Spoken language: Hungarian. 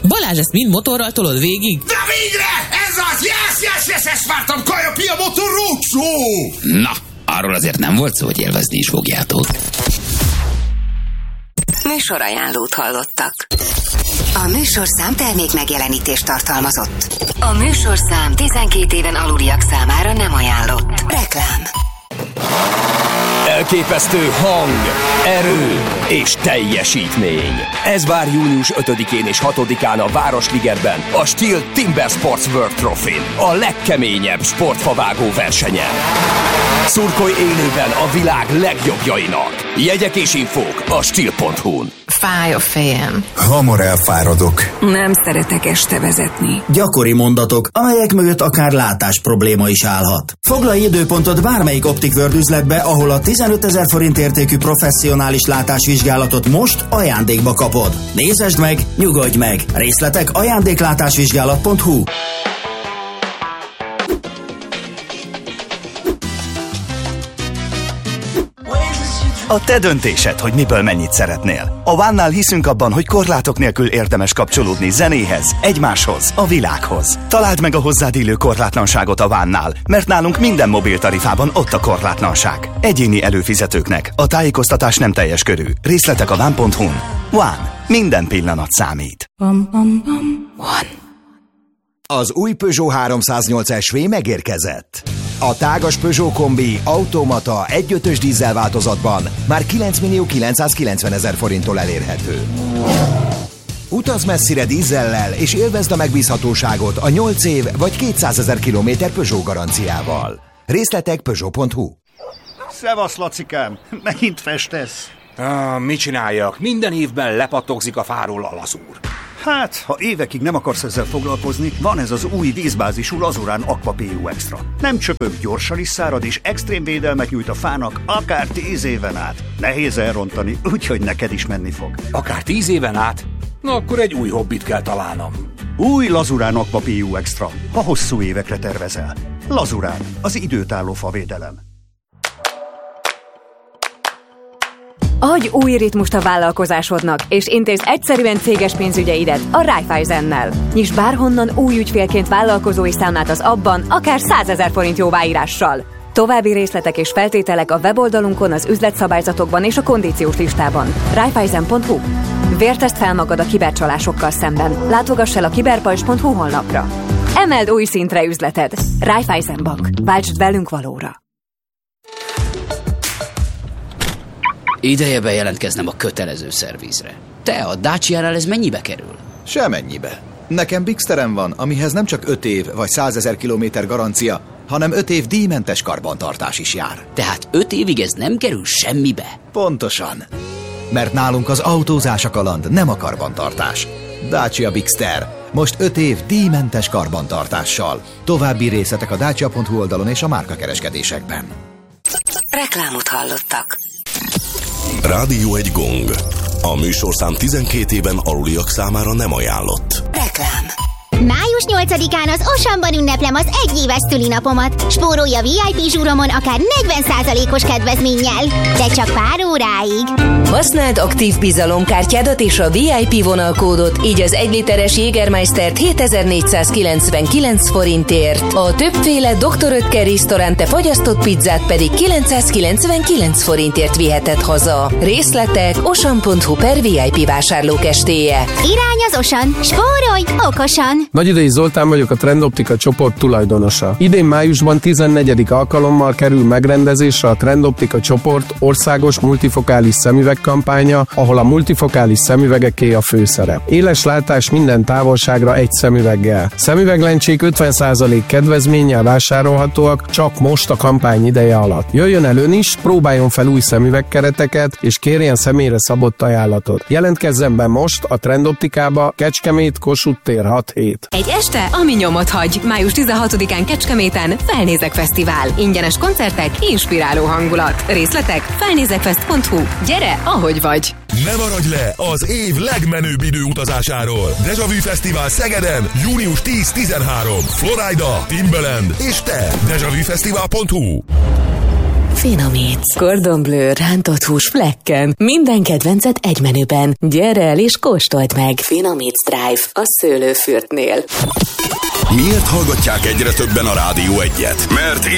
Balázs, ezt mind motorral tolod végig? De végre! Ez az! Yes, ezt vártam! Kajapi a motor rócsó! Na, arról azért nem volt szó, hogy élvezni is fogjátok. Műsorajánlót hallottak. A műsorszám termék megjelenítést tartalmazott. A műsorszám 12 éven aluliak számára nem ajánlott. Reklám. Elképesztő hang, erő és teljesítmény. Ez vár június 5-én és 6-án a Városligetben, a Steel Timber Sports World Trophy-n, a legkeményebb sportfavágó versenyen. Szurkolj élőben a világ legjobbjainak. Jegyek és infók a steel.hu-n. Fáj a fejem. Hamar elfáradok. Nem szeretek este vezetni. Gyakori mondatok, amelyek mögött akár látás probléma is állhat. Foglalj időpontot bármelyik Optic World üzletbe, ahol a 15 000 forint értékű professzionális látásvizsgálatot most ajándékba kapod. Nézesd meg, nyugodj meg! Részletek ajándéklátásvizsgálat.hu. A te döntésed, hogy miből mennyit szeretnél. A One-nál hiszünk abban, hogy korlátok nélkül érdemes kapcsolódni zenéhez, egymáshoz, a világhoz. Találd meg a hozzád illő korlátlanságot a One-nál, mert nálunk minden mobiltarifában ott a korlátlanság. Egyéni előfizetőknek a tájékoztatás nem teljes körű. Részletek a One.hu-n. One. Minden pillanat számít. One. Az új Peugeot 308 SV megérkezett. A tágas Peugeot kombi automata 1.5-ös dízel változatban már 9.990.000 forinttól elérhető. Utazz messzire dízellel és élvezd a megbízhatóságot a 8 év vagy 200 000 kilométer Peugeot garanciával. Részletek Peugeot.hu. Szevasz, Lacikám! Megint festesz? Mit csináljak? Minden évben lepattogzik a fáról a lazúr. Hát, ha évekig nem akarsz ezzel foglalkozni, van ez az új vízbázisú Lazurán Aqua PU Extra. Nem csöpög, gyorsan is szárad, és extrém védelmet nyújt a fának akár 10 éven át. Nehéz elrontani, úgyhogy neked is menni fog. Akár 10 éven át? Na akkor egy új hobbit kell találnom. Új Lazurán Aqua PU Extra, ha hosszú évekre tervezel. Lazurán, az időtálló favédelem. Adj új ritmust a vállalkozásodnak, és intézd egyszerűen céges pénzügyeidet a Raiffeisennel. Nyisd bárhonnan új ügyfélként vállalkozói számlát az abban, akár 100 000 forint jóváírással. További részletek és feltételek a weboldalunkon, az üzletszabályzatokban és a kondíciós listában. Raiffeisen.hu. Vértezd fel magad a kibercsalásokkal szemben. Látogass el a kiberpajzs.hu honlapra. Emeld új szintre üzleted. Raiffeisen Bank. Váltsd velünk valóra. Ideje bejelentkeznem a kötelező szervizre. Te, a Dacia-nál ez mennyibe kerül? Semennyibe. Nekem Bixterem van, amihez nem csak 5 év vagy 100 000 kilométer garancia, hanem 5 év díjmentes karbantartás is jár. Tehát 5 évig ez nem kerül semmibe? Pontosan. Mert nálunk az autózás a kaland, nem a karbantartás. Dacia Bixter. Most 5 év díjmentes karbantartással. További részletek a dacia.hu oldalon és a márkakereskedésekben. Reklámot hallottak. Rádió egy gong. A műsorszám 12 éven aluliak számára nem ajánlott. Reklám. Május 8-án az Oceanban ünneplem az egyéves szülinapomat. Spórolj a VIP zsúromon akár 40%-os kedvezménnyel, de csak pár óráig. Használd aktív bizalomkártyádat és a VIP vonalkódot, így az 1 literes Jägermeistert 7499 forintért. A többféle Dr. Oetker Restaurante fagyasztott pizzát pedig 999 forintért viheted haza. Részletek ocean.hu/VIP vásárlókestéje. Irány az Ocean, spórolj okosan! Nagyidei Zoltán vagyok, a Trendoptika csoport tulajdonosa. Idén májusban 14. alkalommal kerül megrendezésre a Trendoptika csoport országos multifokális szemüveg kampánya, ahol a multifokális szemüvegeké a főszerep. Éles látás minden távolságra egy szemüveggel. Szemüveglencsék 50% kedvezménnyel vásárolhatóak csak most a kampány ideje alatt. Jöjjön el ön is, próbáljon fel új szemüvegkereteket, és kérjen személyre szabott ajánlatot. Jelentkezzen be most a Trendoptikába, Kecskemét, Kossuth tér 6-7. Egy este, ami nyomot hagy. Május 16-án Kecskeméten Felnézek Fesztivál. Ingyenes koncertek, inspiráló hangulat. Részletek felnézekfest.hu. Gyere, ahogy vagy! Ne maradj le az év legmenőbb időutazásáról. Deja Vu Fesztivál Szegeden, június 10-13. Florida, Timbaland és te. DejaVuFesztivál.hu. Finomíts. Cordon Bleu rántott hús flekken. Minden kedvencet egy menüben. Gyere el és kóstold meg. Finomíts Drive a Szőlőfürtnél. Miért hallgatják egyre többen a Rádió 1-et? Mert